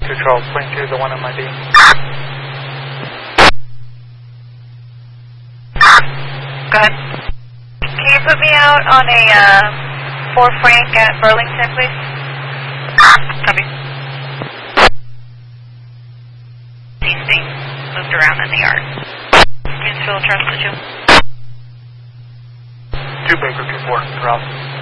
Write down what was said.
2 Charles, plane 2, the one on my beam. Go ahead. Can you put me out on a 4 Frank at Burlington, please? Copy. These things moved around in the yard. Greensfield, Charles 2. 2 Baker 2-4, Rob.